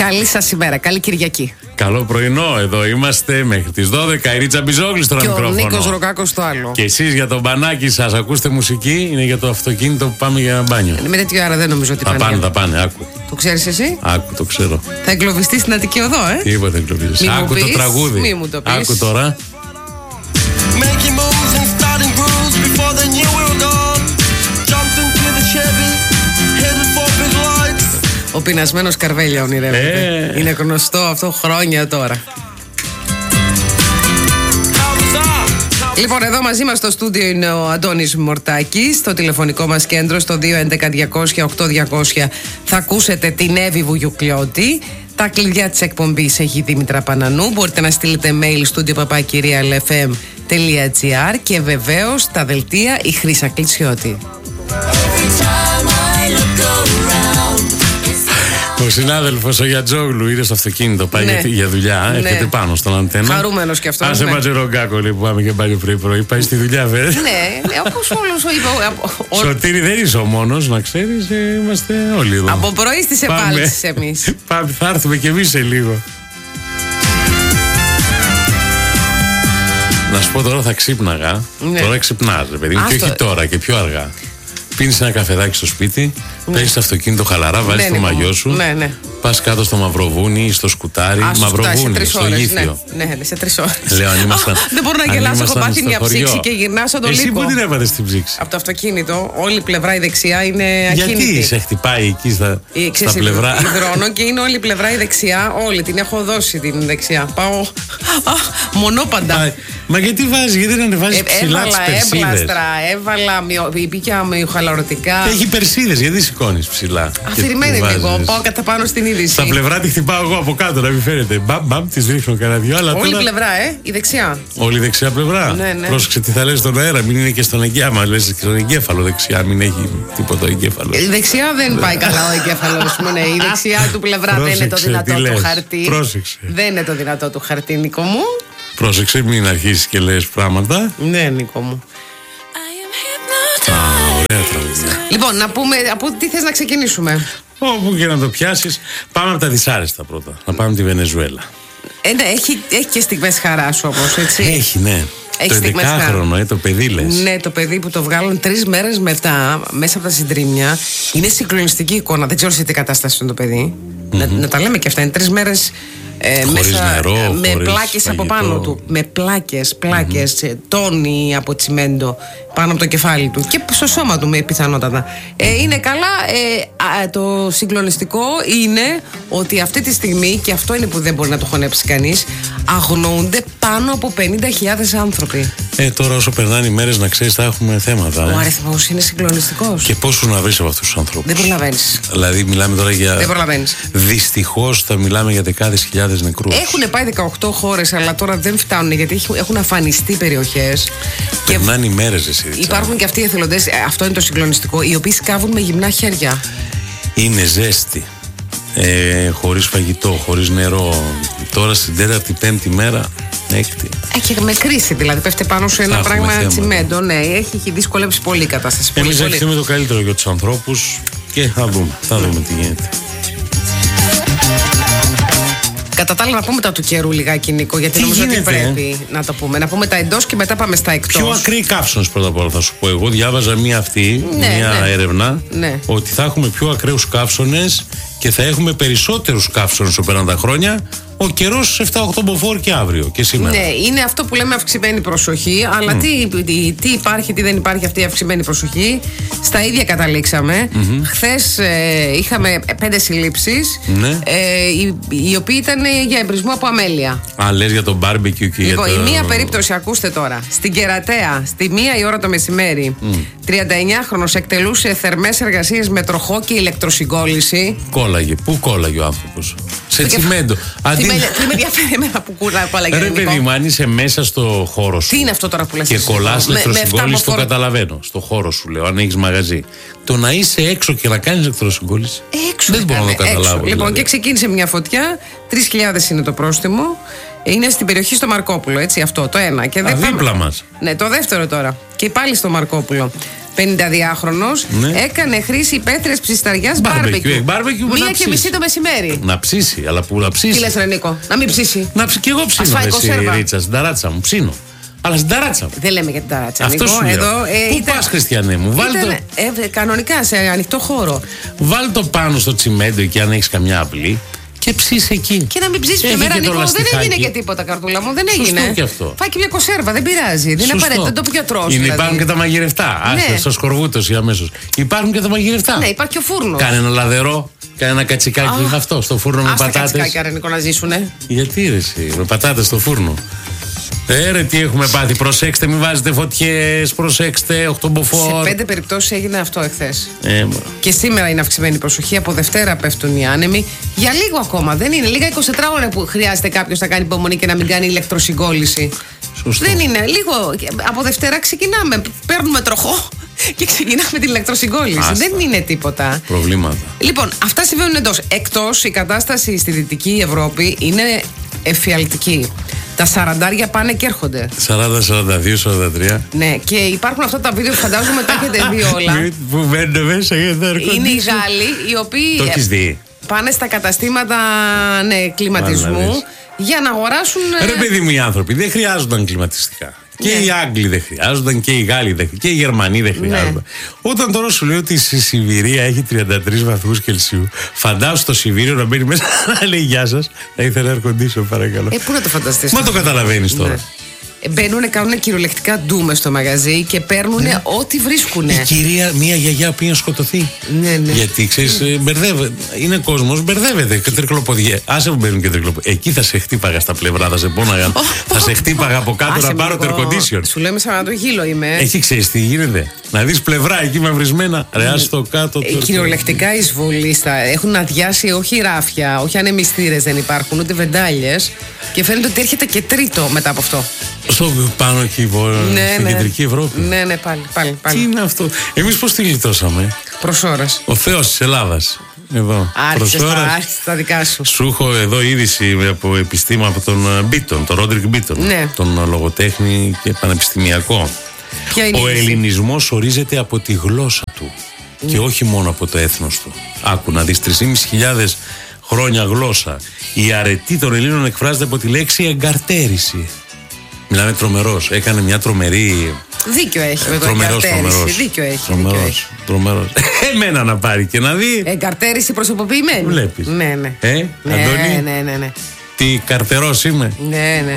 Καλή σας ημέρα, καλή Κυριακή. Καλό πρωινό, εδώ είμαστε μέχρι τις 12. Η Ρίτσα Μπιζόγλου στο μικρόφωνο. Και ο Νίκος Ροκάκος στο άλλο. Και εσείς για τον μπανάκι σας ακούστε μουσική, είναι για το αυτοκίνητο που πάμε για μπάνιο. Με τέτοια ώρα δεν νομίζω ότι θα πάνε, άκου. Το ξέρεις εσύ? Άκου, το ξέρω. Θα εγκλωβιστείς στην Αττική Οδό, Τίποτα εγκλωβιστείς. Άκου το τραγούδι. Μη μου το πεις. Άκου τώρα. Ο πεινασμένος Καρβέλια ονειρεύεται. Είναι γνωστό αυτό χρόνια τώρα. Λοιπόν, εδώ μαζί μας στο στούντιο είναι ο Αντώνης Μορτάκης. Στο τηλεφωνικό μας κέντρο στο 211-200-8200 θα ακούσετε την Εύη Βουγιουκλιώτη. Τα κλειδιά της εκπομπής έχει η Δήμητρα Πανανού. Μπορείτε να στείλετε mail studio@realfm.gr και βεβαίως τα δελτία η Χρύσα Κλιτσιώτη. Ο συνάδελφος ο Γιατζόγλου είναι στο αυτοκίνητο, πάει για δουλειά, έρχεται πάνω στον αντένα. Χαρούμενος κι αυτός. Άσε Πατζερογκάκο λέει που πάμε και πάλι πρωί-πρωί, πάει στη δουλειά βέβαια. Ναι, όπως όλος ο Σωτήρη δεν είσαι ο μόνος, να ξέρεις, είμαστε όλοι εδώ. Από πρωί στις επάλξεις εμείς. Πάμε, θα έρθουμε κι εμείς σε λίγο. Να σου πω τώρα θα ξύπναγα, τώρα ξυπνάς ρε παιδί μου, και όχι τώρα και πιο αργά. Πίνεις ένα καφεδάκι στο σπίτι, παίζεις το αυτοκίνητο χαλαρά, βάζεις το μαγιό σου, πας κάτω στο Μαυροβούνι ή στο Σκουτάρι. Μαυροβούνι, στο Γήθιο. Ναι, σε 3 ώρες. Λέω, δεν μπορώ να γελάσω, έχω πάθει μια ψήξη και γυρνάω στον Λύκο. Εσύ πού την έβαλες την ψήξη? Από το αυτοκίνητο, όλη η πλευρά η δεξιά είναι ακίνητη. Γιατί σε χτυπάει εκεί στα πλευρά? Υδρώνω και είναι όλη η πλευρά η δεξιά, όλη την έχω δώσει την δεξιά. Πάω μονόπαντα. Μα γιατί βάζεις, γιατί δεν βάζεις ψηλά τις περσίδες? Έμπλαστρα, έβαλα πήκια μυοχαλαρωτικά. Έχει περσίδες, γιατί σηκώνεις ψηλά? Αφηρημένη λίγο, πάω κατά πάνω στην είδηση. Στα πλευρά τη χτυπάω εγώ από κάτω, να μην φαίνεται. Μπαμ, τις ρίχνω κανένα δυο. Όλη πλευρά, η δεξιά. Όλη η δεξιά πλευρά. Ναι. Πρόσεξε τι θα λες στον αέρα, μην είναι και στον εγκέφαλο. Άμα λες στον εγκέφαλο δεξιά, μην έχει τίποτα εγκέφαλο. Η δεξιά δεν πάει καλά ο εγκέφαλος μου, Η δεξιά του πλευρά δεν είναι το δυνατό του χαρτί. Πρόσεξε. Δεν είναι το δυνατό του χαρτί, Νίκο μου. Πρόσεξε, μην αρχίσεις και λες πράγματα. Ναι, Νίκο μου. Ωραία τραγούδια. Λοιπόν, να πούμε από τι θες να ξεκινήσουμε? Όπου και να το πιάσεις, πάμε από τα δυσάρεστα πρώτα. Να πάμε τη Βενεζουέλα. Ναι, έχει και στιγμές χαράς όμως, έτσι. Έχει, ναι. Το 11χρονο, το παιδί λες. Ναι, το παιδί που το βγάλουν 3 μέρες μετά, μέσα από τα συντρίμμια. Είναι συγκλονιστική εικόνα. Δεν ξέρω σε τι κατάσταση είναι το παιδί. Να τα λέμε και αυτά. Είναι 3 μέρες μέσα νερό, με πλάκες από πάνω του. Με πλάκες, τόνοι από τσιμέντο πάνω από το κεφάλι του και στο σώμα του, με πιθανότατα. Είναι καλά. Το συγκλονιστικό είναι ότι αυτή τη στιγμή, και αυτό είναι που δεν μπορεί να το χωνέψει κανείς, αγνοούνται πάνω από 50.000 άνθρωποι. Τώρα όσο περνάνε οι μέρες, να ξέρεις, θα έχουμε θέματα. Ο αριθμός είναι συγκλονιστικός. Και πόσους να βρεις από αυτούς τους ανθρώπους? Δεν προλαβαίνεις. Δηλαδή μιλάμε τώρα για... Δεν προλαβαίνεις. Δυστυχώς θα μιλάμε για δεκάδες χιλιάδες νεκρούς. Έχουν πάει 18 χώρες, αλλά τώρα δεν φτάνουν γιατί έχουν αφανιστεί περιοχές. Περνάνε οι μέρες, εσύ. Υπάρχουν και αυτοί οι εθελοντές, αυτό είναι το συγκλονιστικό, οι οποίοι σκάβουν με γυμνά χέρια. Είναι ζέστη. Χωρίς φαγητό, χωρίς νερό. Τώρα στην 4η-5η μέρα, 6η. Έχει με κρίση, δηλαδή πέφτει πάνω σε ένα πράγμα τσιμέντο. Ναι, έχει δυσκολέψει πολύ η κατάσταση. Εμείς ευχηθούμε το καλύτερο για τους ανθρώπους και θα δούμε τι γίνεται. Κατά τα άλλα, να πούμε τα του καιρού λιγάκι, Νίκο, γιατί νομίζω ότι πρέπει να το πούμε. Να πούμε τα εντός και μετά πάμε στα εκτός. Πιο ακραίοι καύσονες πρώτα απ' όλα θα σου πω. Εγώ διάβαζα μια έρευνα ότι θα έχουμε πιο ακραίους καύσονες και θα έχουμε περισσότερους καύσονες όσο περνάνε τα χρόνια. Ο καιρός 7-8 μποφόρ και αύριο και σήμερα. Ναι, είναι αυτό που λέμε αυξημένη προσοχή. Αλλά τι υπάρχει, τι δεν υπάρχει αυτή η αυξημένη προσοχή. Στα ίδια καταλήξαμε. Χθες είχαμε 5 συλλήψεις, οι οποίοι ήταν για εμπρισμό από αμέλεια. Λες για το μπάρμπεκιου και για το... Η μία περίπτωση, ακούστε τώρα. Στην Κερατέα, στη 1 η ώρα το μεσημέρι, 39χρονος εκτελούσε θερμές εργασίες με τροχό και ηλεκτροσυγκόλληση. Κόλλαγε. Πού κόλλαγε ο άνθρωπος? Σε τσιμέντο. Τι με ενδιαφέρει εμένα που κόλλαγε? Ρε παιδί μου, αν είσαι μέσα στο χώρο σου. Τι είναι αυτό τώρα που λες? Και κολλάς ηλεκτροσυγκόλληση, το καταλαβαίνω. Στο χώρο σου λέω, αν έχεις μαγαζί. Το να είσαι έξω και να κάνεις ηλεκτροσυγκόλληση. Έξω. Δεν μπορώ να το καταλάβω. Λοιπόν, και ξεκίνησε μια φωτιά. 3.000 είναι το πρόστιμο. Είναι στην περιοχή στο Μαρκόπουλο, έτσι, αυτό το ένα. Και δίπλα μας. Ναι, το δεύτερο τώρα. Και πάλι στο Μαρκόπουλο. 52χρονος, ναι, έκανε χρήση υπαίθριας ψισταριάς μπάρμπεκιου. 1:30 το μεσημέρι. Να ψήσει, αλλά πού να ψήσει. Τι λες, ρε Νίκο, να μην ψήσει. Να ψήσει, και εγώ ψήνω. Εσύ, Ρίτσα, στην ταράτσα μου ψήνω. Αλλά στην ταράτσα μου. Δεν λέμε για την ταράτσα. Αυτό σου λέω. Πού πας, Χριστιανέ μου, κανονικά σε ανοιχτό χώρο. Βάλ το πάνω στο τσιμέντο εκεί, αν έχεις καμιά αυλή. Και ψήσει εκεί. Και να μην ψήσει μια μέρα, Νίκο. Δεν έγινε και τίποτα, καρδούλα μου. Δεν έγινε. Σωστό και αυτό. Φάει και μια κονσέρβα, δεν πειράζει. Δεν είναι απαραίτητο. Δεν το πιο τρώσει. Δηλαδή. Υπάρχουν και τα μαγειρευτά. Άστε στο σκορβούτο αμέσως. Υπάρχουν και τα μαγειρευτά. Ναι, υπάρχει και ο φούρνος. Κάνε ένα λαδερό, κάνε ένα κατσικάκι αυτό στο φούρνο με πατάτες. Κατσικάκια, ρε Νίκο, να ζήσουνε. Γιατί ρε, εσύ, με πατάτες στο φούρνο. Ρε, τι έχουμε πάθει. Προσέξτε, μην βάζετε φωτιές. Προσέξτε, 8 μποφόρ. Σε 5 περιπτώσεις έγινε αυτό εχθές. Και σήμερα είναι αυξημένη η προσοχή. Από Δευτέρα πέφτουν οι άνεμοι. Για λίγο ακόμα. Δεν είναι. Λίγα 24 ώρες που χρειάζεται κάποιος να κάνει υπομονή και να μην κάνει ηλεκτροσυγκόλληση. Σωστό. Δεν είναι. Λίγο. Από Δευτέρα ξεκινάμε. Παίρνουμε τροχό και ξεκινάμε την ηλεκτροσυγκόλληση. Δεν είναι τίποτα. Προβλήματα. Λοιπόν, αυτά συμβαίνουν εντός. Εκτός, η κατάσταση στη Δυτική Ευρώπη είναι εφιαλτική. Τα 40 πάνε και έρχονται. 40, 42, 43. Ναι, και υπάρχουν αυτά τα βίντεο που φαντάζομαι τα έχετε δει όλα. Που μένουν μέσα για τα είναι οι Γάλλοι οι οποίοι το έχεις δει. Πάνε στα καταστήματα κλιματισμού για να αγοράσουν. Ρε παιδί μου, οι άνθρωποι δεν χρειάζονταν κλιματιστικά. Και οι Άγγλοι δεν χρειάζονταν και οι Γάλλοι δεν, και οι Γερμανοί δεν χρειάζονταν. Ναι. Όταν τώρα σου λέω ότι στη Σιβηρία έχει 33 βαθμούς Κελσίου, φαντάσου στο Σιβήριο να μπαίνει μέσα να λέει γεια σας, θα ήθελα air condition, παρακαλώ. Πού να το φανταστείς. Μα το καταλαβαίνεις τώρα. Ναι. Μπαίνουν, κάνουν κυριολεκτικά ντούμε στο μαγαζί και παίρνουν ό,τι βρίσκουν. Η κυρία, μια γιαγιά που είναι σκοτωθεί. Ναι. Γιατί ξέρεις, μπερδεύεται. Είναι κόσμος, μπερδεύεται. Και τρικλοποδιά. Άσε που μπαίνουν και τρικλοποδιά. Εκεί θα σε χτύπαγα στα πλευρά, θα σε πόναγα. Θα σε χτύπαγα από κάτω να πάρω το air condition. Σου λέμε σαν το γύλο είμαι. Εκεί ξέρεις τι γίνεται. Να δεις πλευρά εκεί μαυρισμένα. Ρε, άσε το κάτω. Κυριολεκτικά εισβολή. Έχουν αδειάσει όχι ράφια, όχι ανεμιστήρες δεν υπάρχουν, ούτε βεντάλιες. Και φαίνεται ότι έρχεται και τρίτο μετά από αυτό. Στο πάνω εκεί, στην κεντρική Ευρώπη. Ναι, πάλι. Τι είναι αυτό. Εμείς πώς τη γλιτώσαμε. Προς ώρας. Ο Θεός της Ελλάδας. Εδώ. Άρχισε τα δικά σου. Σου έχω εδώ είδηση από επιστήμα από τον Μπίτον, τον Ρόντρικ Μπίτον. Ναι. Τον λογοτέχνη και πανεπιστημιακό. Ο ελληνισμός ορίζεται από τη γλώσσα του. Και όχι μόνο από το έθνος του. Άκου να δεις, 3.500 χρόνια γλώσσα. Η αρετή των Ελλήνων εκφράζεται από τη λέξη εγκαρτέρηση. Μιλάμε τρομερός. Έκανε μια τρομερή. Δίκιο έχει με το εγκαρτέρηση. Δίκιο έχει. Τρομερός. Εμένα να πάρει και να δει. Εγκαρτέρηση προσωποποιημένη. Βλέπεις. Ναι. Αντώνη. Ναι. Τι καρτερός είμαι. Ναι.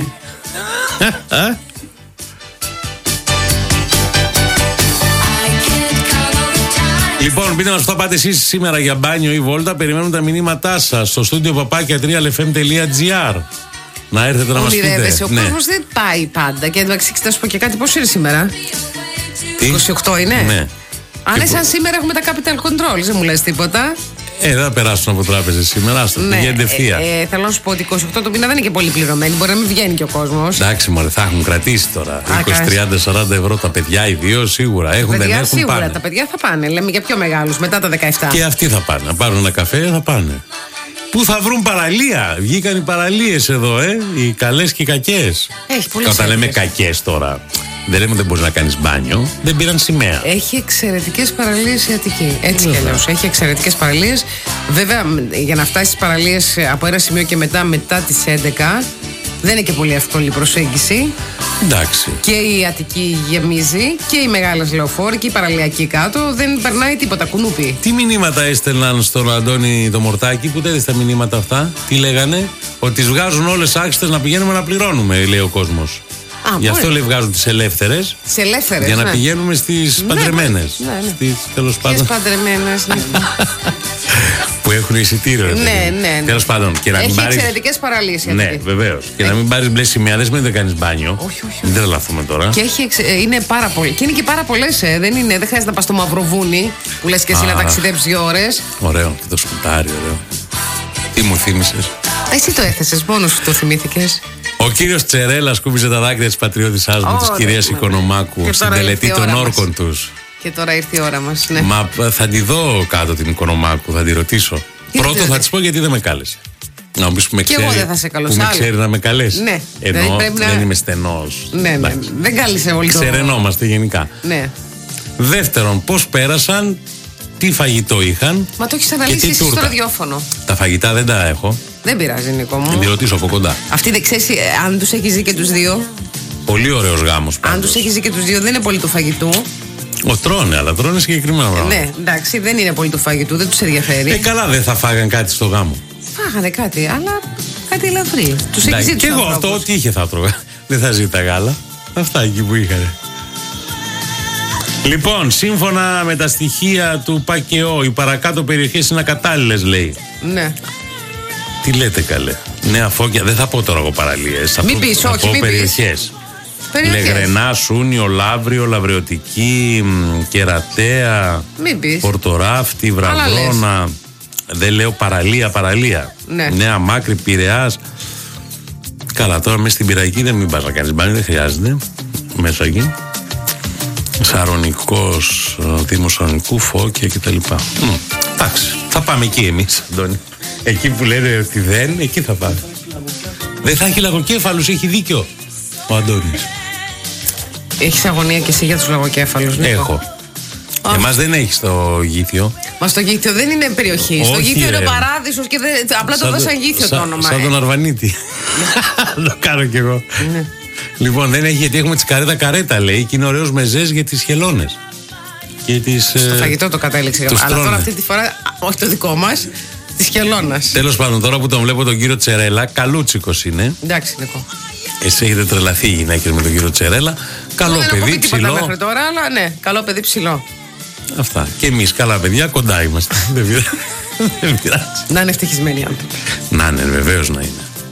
Λοιπόν, μπείτε να στο πάτε εσείς σήμερα για μπάνιο ή βόλτα. Περιμένουμε τα μηνύματά σας στο στούντιο papakya3lfm.gr. Να έρθετε να μας πείτε. Ο κόσμος δεν πάει πάντα. Και εντάξει, θα σου πω και κάτι, πώς είναι σήμερα. 28 είναι. Ναι. Αν σαν σήμερα έχουμε τα capital controls, δεν μου λες τίποτα. Δεν θα περάσουν από τράπεζες σήμερα, άστο, πηγαίνετε ευθεία. Θέλω να σου πω ότι 28 το μήνα δεν είναι και πολύ πληρωμένοι. Μπορεί να μην βγαίνει και ο κόσμος. Εντάξει, μωρέ, θα έχουν κρατήσει τώρα. 20, 30, 40 ευρώ τα παιδιά, οι δύο σίγουρα. Έχουν, δεν έχουν, σίγουρα, πάνε. Τα παιδιά θα πάνε. Λέμε για πιο μεγάλους, μετά τα 17. Και αυτοί θα πάνε. Να πάρουν ένα καφέ, θα πάνε. Πού θα βρουν παραλία. Βγήκαν οι παραλίες εδώ, οι καλές και οι κακές. Έχει πολλές. Όταν λέμε κακές τώρα, δεν λέμε ότι δεν μπορείς να κάνεις μπάνιο. Δεν πήραν σημαία. Έχει εξαιρετικές παραλίες η Αττική. Έτσι κι αλλιώς. Έχει εξαιρετικές παραλίες. Βέβαια, για να φτάσει στις παραλίες από ένα σημείο και μετά τις 11, δεν είναι και πολύ εύκολη η προσέγγιση. Εντάξει. Και η Αττική γεμίζει και οι μεγάλες λεωφόροι και η παραλιακή κάτω. Δεν περνάει τίποτα, κουνούπι. Τι μηνύματα έστελναν στον Αντώνη το Μορτάκη, που τέτοιες τα μηνύματα αυτά. Τι λέγανε, ότι τις βγάζουν όλες άξιτες να πηγαίνουμε να πληρώνουμε, λέει ο κόσμος. Γι' αυτό λέει βγάζουν τις ελεύθερες. Τις ελεύθερες. Για να πηγαίνουμε στις παντρεμένες. Ναι. Στις τέλος πάντων. Τις παντρεμένες. Που έχουν εισιτήριο. Ναι. Τέλος πάντων. Έχει εξαιρετικές παραλίες. Ναι, βεβαίως. Και να μην πάρεις μπλε σημαία, δεν σημαίνει ότι δεν κάνεις μπάνιο. Όχι. Δεν τρελαθούμε τώρα. Και είναι πάρα πολύ. Και είναι και πάρα πολλές. Δεν χρειάζεται να πας στο Μαυροβούνι που λες και εσύ να ταξιδέψεις 2 ώρες. Ωραίο. Και το σκουτάρι, ωραίο. Τι μου θύμισες. Εσύ το έθεσες, μόνος σου το θυμήθηκες. Ο κύριος Τσερέλας κούμπιζε τα δάκρυα της πατριώτησάς μου, της κυρίας Οικονομάκου, στην τελετή των όρκων τους. Και τώρα ήρθε η ώρα μας, ναι. Μα θα τη δω κάτω την Οικονομάκου, θα τη ρωτήσω. Πρώτο θα της πω γιατί δεν με κάλεσε. Να μου πεις που με ξέρει, εγώ δεν θα σε καλωσάλω. Που με ξέρει να με καλέσει. Ναι. Ενώ δεν είμαι στενός. Ναι. Δεν κάλεσε όλοι. Ξερενόμαστε γενικά. Ναι. Δεύτερον, πώς πέρασαν, τι φαγητό είχαν. Μα το έχεις αναλύσει εσύ στο ραδιόφωνο. Τα φαγητά δεν τα έχω. Δεν πειράζει, Νίκο μου. Να τη ρωτήσω από κοντά. Αυτή δεν ξέρεις αν τους έχεις δει και τους δύο. Πολύ ωραίος γάμος. Αν τους έχεις δει και τους δύο, δεν είναι πολύ του φαγητού. Τρώνε, αλλά τρώνε συγκεκριμένα πράγματα. Ναι, εντάξει, δεν είναι πολύ του φαγητού, δεν τους ενδιαφέρει. Καλά, δεν θα φάγαν κάτι στο γάμο. Φάγανε κάτι, αλλά κάτι ελαφρύ. Τους έχεις δει. Και εγώ αυτό, ό,τι είχε θα τρώγα. Δεν θα ζήταγα άλλα. Αυτά εκεί που είχαν. Λοιπόν, σύμφωνα με τα στοιχεία του ΠΑΚΕΟ, οι παρακάτω περιοχές είναι ακατάλληλες, λέει. Ναι. Τι λέτε καλέ. Νέα Φώκια, δεν θα πω τώρα εγώ παραλίες. Μην πεις, όχι, μην περιοχές. Λεγρενά, Σούνιο, Λαύριο, Λαβριωτική, Κερατέα, Πορτοράφτη, Βραδόνα. Δεν λέω παραλία. Ναι. Νέα Μάκρη, Πειραιάς. Καλά, τώρα μέσα στην Πειραϊκή δεν μην πας να κάνεις μπάνι, δεν χρειάζεται. Μέσα εκεί. Σαρονικός, Δήμος Σαρονικού, Φώκια κτλ. Εντάξει, θα πάμε εκεί εμείς, Αντώνη. Εκεί που λένε ότι δεν, εκεί θα πάμε. Δεν θα έχει λαγοκέφαλους, έχει δίκιο ο Αντώνης. Έχεις αγωνία και εσύ για τους λαγοκέφαλους, Νίκο? Έχω. Εμάς δεν έχει στο Γήθιο. Μα στο Γήθιο δεν είναι περιοχή. Στο Γήθιο είναι ο παράδεισος και απλά το δώσαν Γήθιο το όνομα. Σαν τον Αρβανίτη. Το κάνω κι εγώ. Λοιπόν, δεν έχει, γιατί έχουμε τις καρέτα λέει, και είναι ωραίος μεζές για τις χελώνες. Στο φαγητό το κατέληξε. Αλλά τώρα αυτή τη φορά, όχι το δικό μας, της χελώνας. Τέλος πάντων, τώρα που τον βλέπω τον κύριο Τσερέλα, καλούτσικος είναι. Εντάξει, Νίκο. Εσύ έχετε τρελαθεί οι γυναίκες με τον κύριο Τσερέλα. Καλό παιδί, ψηλό. Μέχρι τώρα, αλλά ναι, καλό παιδί, ψηλό. Αυτά. Και εμείς καλά παιδιά, κοντά είμαστε. Δεν πειράζει. Να είναι ευτυχισμένοι άνθρωποι. Να είναι, βεβαίως να είναι.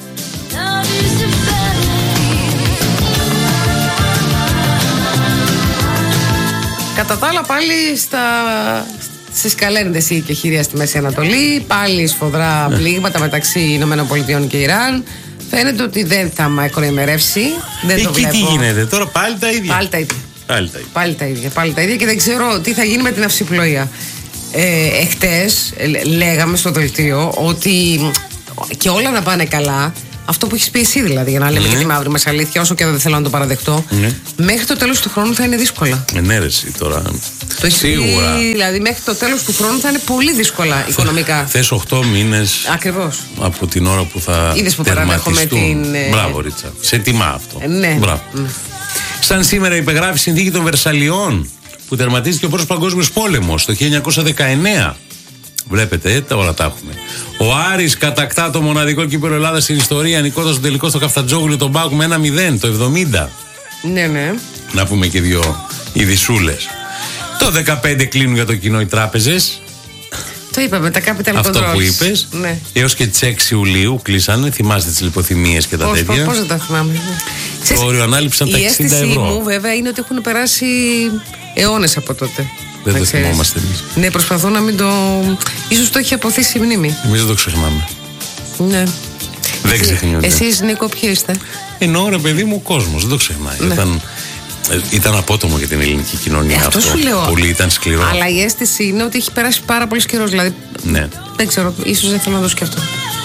Κατά τα άλλα, πάλι στις καλένδες η εκεχηρία στη Μέση Ανατολή, πάλι σφοδρά πλήγματα μεταξύ Ηνωμένων Πολιτειών και Ιράν. Φαίνεται ότι δεν θα μακροημερεύσει. Δεν το βλέπω. Τι γίνεται τώρα, πάλι τα ίδια. Πάλι τα ίδια και δεν ξέρω τι θα γίνει με την αυσιπλοεία. Εχτες λέγαμε στο δελτίο ότι και όλα να πάνε καλά. Αυτό που έχεις πει εσύ δηλαδή, για να λέμε και τη μαύρη μας αλήθεια, όσο και δεν θέλω να το παραδεχτώ, μέχρι το τέλος του χρόνου θα είναι δύσκολα. Ενέρεση τώρα. Το σίγουρα. Δηλαδή μέχρι το τέλος του χρόνου θα είναι πολύ δύσκολα οικονομικά. Θες 8 μήνες. Ακριβώς. Από την ώρα που θα τερματιστούν. Μπράβο, Ρίτσα. Σε τιμά αυτό. Ναι. Σαν σήμερα υπεγράφει η συνθήκη των Βερσαλιών, που τερματίστηκε ο πρώτος παγκόσμιος πόλεμος το 1919. Βλέπετε, όλα τα έχουμε. Ο Άρης κατακτά το μοναδικό κύπελλο Ελλάδας στην ιστορία, νικώντας στο τελικό στο Καφτατζόγλιο τον ΠΑΟΚ με 1-0 το 70. Ναι. Να πούμε και δύο ειδισούλες. Το 15 κλείνουν για το κοινό οι τράπεζες. Το είπαμε, τα capital controls. Αυτό που είπες. Ναι. Έως και τις 6 Ιουλίου κλείσανε. Θυμάστε τις λιποθυμίες και τα τέτοια. Πώς δεν τα θυμάμαι. Το όριο ανάληψαν τα 60 ευρώ. Η αίσθηση μου βέβαια είναι ότι έχουν περάσει αιώνες από τότε. Δεν το θυμόμαστε εμείς. Ναι, προσπαθώ να μην το. Ίσως το έχει αποθήσει η μνήμη. Εμείς δεν το ξεχνάμε. Ναι. Δεν ξεχνιούνται. Εσείς, Νίκο, ποιοι είστε? Εννοώ, ρε παιδί μου, ο κόσμος δεν το ξεχνάει. Ναι. Ήταν απότομο για την ελληνική κοινωνία αυτό. Αυτό σου λέω. Πολύ ήταν σκληρό. Αλλά η αίσθηση είναι ότι έχει περάσει πάρα πολύ καιρός. Δηλαδή. Ναι. Δεν ξέρω, ίσως δεν θέλω να το σκεφτώ.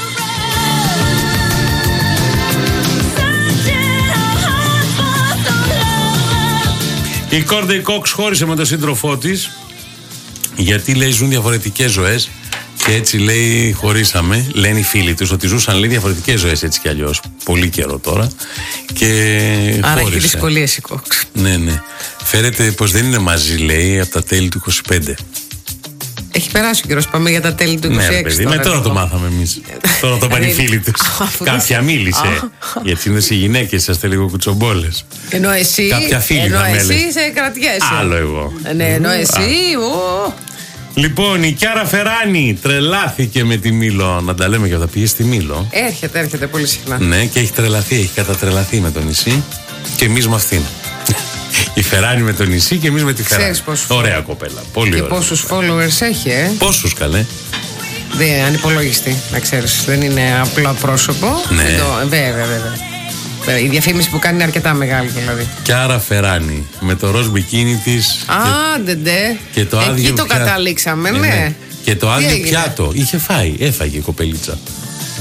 Η Courtney Cox χώρισε με τον σύντροφό της, γιατί λέει ζουν διαφορετικές ζωές. Και έτσι λέει χωρίσαμε. Λένε οι φίλοι τους ότι ζούσαν λέει διαφορετικές ζωές έτσι κι αλλιώς. Πολύ καιρό τώρα. Και άρα χώρισε. έχει δυσκολίες η Cox. Ναι. Φέρεται πως δεν είναι μαζί λέει από τα τέλη του 25. Έχει περάσει ο καιρός, πάμε για τα τέλη του 26. Ναι, παιδί, τώρα το μάθαμε εμείς. Τώρα το πάνε οι φίλοι τους. Κάποια μίλησε. Γιατί είναι οι γυναίκες, είσαστε λίγο κουτσομπόλες. Ενώ εσύ. Κάποια φίλη ενώ θα εσύ μέλε. σε κρατιέσαι. Άλλο εγώ. Ναι, ενώ εσύ. Λοιπόν, η Κιάρα Φεράνη τρελάθηκε με τη Μήλο. Να τα λέμε και αυτά. Πήγε στη Μήλο. Έρχεται πολύ συχνά. Ναι, και έχει τρελαθεί, έχει κατατρελαθεί με το νησί. Και εμείς με αυτήν. Η Φεράνη με το νησί και εμείς με τη Φεράνη. Ωραία κοπέλα. Πολύ ωραία. Και πόσους followers έχει, Πόσους καλέ. Δεν ανυπολόγιστη, να ξέρεις. Δεν είναι απλό πρόσωπο. Ναι. Βέβαια. Η διαφήμιση που κάνει είναι αρκετά μεγάλη δηλαδή. Κιάρα Φεράνη με το ροζ μπικίνι της. Και το άδειο εκεί το καταλήξαμε, ναι. Και το άδειο πιάτο. Είχε φάει, έφαγε η κοπελίτσα.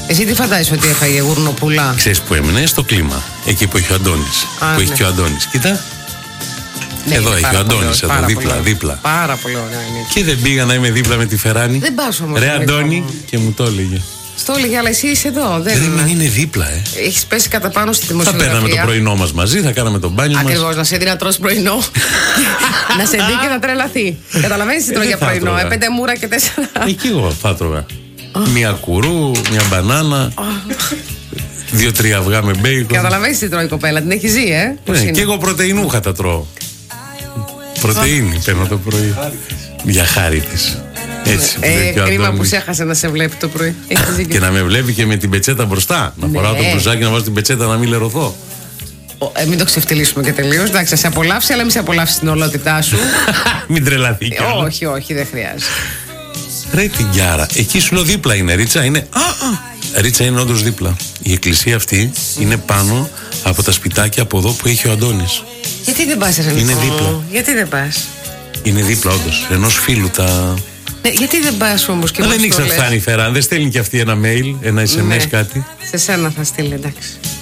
Εσύ τι φαντάζεσαι ότι έφαγε, γουρνοπούλα? Ξέρεις που έμεινε? Στο κλίμα. Εκεί που έχει ο Αντώνης. Που έχει και ο Αντώνης. Κοίτα. Ναι, εδώ έχει ο Αντώνης, εδώ δίπλα. Πάρα πολύ ωραία είναι. Και δεν πήγα να είμαι δίπλα με τη Φεράνη. Δεν πας όμως. Ρε Αντώνη, και μου το έλεγε. Στο έλεγε, αλλά εσύ είσαι εδώ. Δεν είναι δίπλα, Έχεις πέσει κατά πάνω στη δημοσιογραφία. Θα παίρναμε το πρωινό μας μαζί, θα κάναμε τον μπάνιο μας. Ακριβώς, να σε δει να τρως πρωινό. Να σε δει και να τρελαθεί. Καταλαβαίνεις τι τρώει για πρωινό? 5 μούρα και 4. Εκεί εγώ θα τρώγα. Μια κουρού, μια μπανάνα. 2-3 αυγά με μπέικον. Καταλαβαίνεις τι τρώει η κοπέλα, την έχει ζει, Ναι, και εγώ πρωτεϊνούχα τα τρώω. Πρωτεΐνη παίρνω το πρωί. Για χάρη της. Έτσι. Κρίμα που σε έχασε να σε βλέπει το πρωί. Και να με βλέπει και με την πετσέτα μπροστά. Να φοράω το μπλουζάκι, να βάζω την πετσέτα, να μην λερωθώ. Μην το ξεφτυλίσουμε και τελείως. Εντάξει, θα σε απολαύσει, αλλά μην σε απολαύσει την ολότητά σου. Μην τρελαθεί κι άλλο. Όχι, δεν χρειάζεται. Ρε την Κιάρα, εκεί σου λέω δίπλα είναι. Ρίτσα είναι. Ρίτσα είναι όντως δίπλα. Η εκκλησία αυτή είναι πάνω από τα σπιτάκια από εδώ που έχει ο Αντώνης. Γιατί δεν πας, Ρενικό? Είναι δίπλα. Γιατί δεν πας? Είναι δίπλα, όντως. Ενός φίλου τα. Ναι, γιατί δεν πας όμως και δεν ήξερα φτάνει η Φεράν. Δεν στέλνει και αυτή ένα mail, ένα SMS, κάτι. Σε σένα θα στείλει, εντάξει.